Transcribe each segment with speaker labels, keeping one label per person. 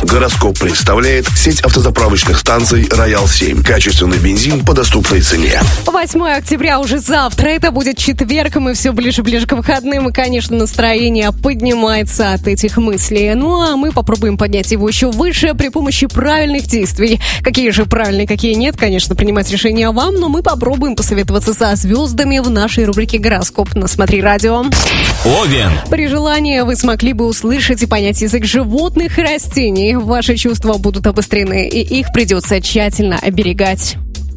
Speaker 1: Гороскоп представляет сеть автозаправочных станций «Роял-7». Качественный бензин по доступной цене.
Speaker 2: 8 октября уже завтра. Это будет четверг, мы все ближе к выходным. И, конечно, настроение поднимается от этих мыслей. Ну, а мы попробуем поднять его еще выше при помощи правильных действий. Какие же правильные, какие нет, конечно, принимать решения вам. Но мы попробуем посоветоваться со звездами в нашей рубрике «Гороскоп» на «Смотри радио».
Speaker 3: Овен.
Speaker 2: При желании вы смогли бы услышать и понять язык животных и растений. Ваши чувства будут обострены, и их придется тщательно оберегать.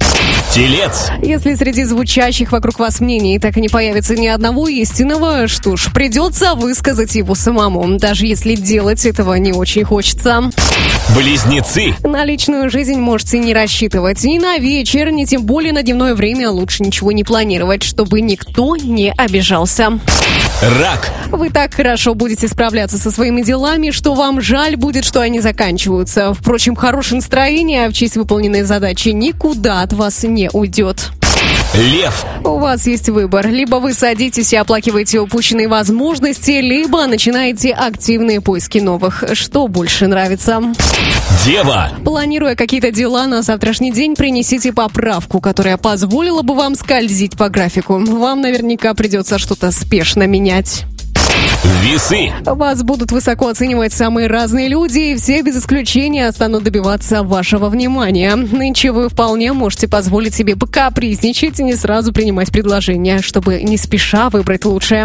Speaker 3: Телец.
Speaker 2: Если среди звучащих вокруг вас мнений так и не появится ни одного истинного, что ж, придется высказать его самому, даже если делать этого не очень хочется.
Speaker 3: Близнецы.
Speaker 2: На личную жизнь можете не рассчитывать. Ни на вечер, ни тем более на дневное время лучше ничего не планировать, чтобы никто не обижался.
Speaker 3: Рак.
Speaker 2: Вы так хорошо будете справляться со своими делами, что вам жаль будет, что они заканчиваются. Впрочем, хорошее настроение в честь выполненной задачи никуда от вас не уйдет.
Speaker 3: Лев.
Speaker 2: У вас есть выбор. Либо вы садитесь и оплакиваете упущенные возможности, либо начинаете активные поиски новых. Что больше нравится?
Speaker 3: Дева.
Speaker 2: Планируя какие-то дела на завтрашний день, принесите поправку, которая позволила бы вам скользить по графику. Вам наверняка придется что-то спешно менять.
Speaker 3: Весы.
Speaker 2: Вас будут высоко оценивать самые разные люди, и все без исключения станут добиваться вашего внимания. Нынче вы вполне можете позволить себе покапризничать и не сразу принимать предложения, чтобы не спеша выбрать лучшее.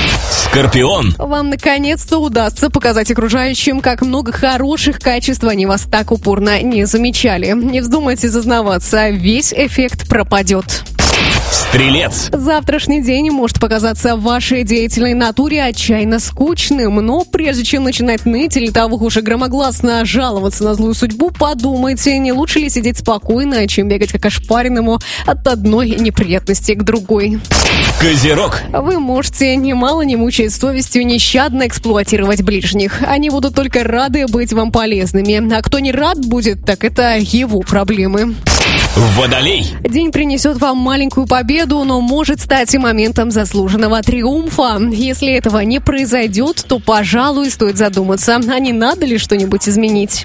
Speaker 3: Скорпион.
Speaker 2: Вам наконец-то удастся показать окружающим, как много хороших качеств они вас так упорно не замечали. Не вздумайте зазнаваться, весь эффект пропадет.
Speaker 3: Стрелец.
Speaker 2: Завтрашний день может показаться в вашей деятельной натуре отчаянно скучным, но прежде чем начинать ныть или того хуже громогласно жаловаться на злую судьбу, подумайте, не лучше ли сидеть спокойно, чем бегать как ошпаренному от одной неприятности к другой.
Speaker 3: Козерог.
Speaker 2: Вы можете, немало не мучаясь совестью, нещадно эксплуатировать ближних. Они будут только рады быть вам полезными, а кто не рад будет, так это его проблемы.
Speaker 3: Водолей.
Speaker 2: День принесет вам маленькую победу, но может стать и моментом заслуженного триумфа. Если этого не произойдет, то, пожалуй, стоит задуматься, а не надо ли что-нибудь изменить.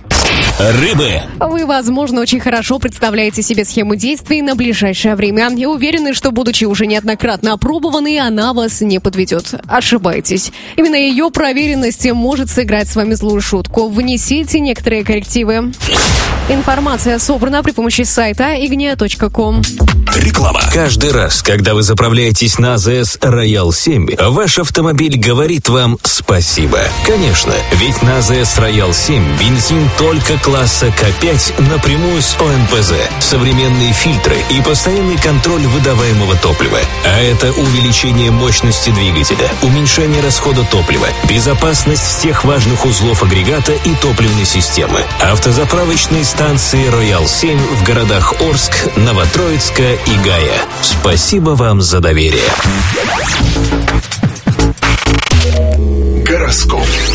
Speaker 3: Рыбы.
Speaker 2: Вы, возможно, очень хорошо представляете себе схему действий на ближайшее время и уверены, что, будучи уже неоднократно опробованной, она вас не подведет. Ошибаетесь. Именно ее проверенность может сыграть с вами злую шутку. Внесите некоторые коррективы. Информация собрана при помощи сайта ignia.com.
Speaker 3: Реклама.
Speaker 4: Каждый раз, когда вы заправляетесь на АЗС «Роял-7», ваш автомобиль говорит вам спасибо. Конечно, ведь на АЗС «Роял-7» бензин только класса К5 напрямую с ОНПЗ, современные фильтры и постоянный контроль выдаваемого топлива. А это увеличение мощности двигателя, уменьшение расхода топлива, безопасность всех важных узлов агрегата и топливной системы. Автозаправочные станции «Роял-7» в городах Орск, Новотроицка и Гая. Спасибо вам за доверие.
Speaker 1: Гороскоп.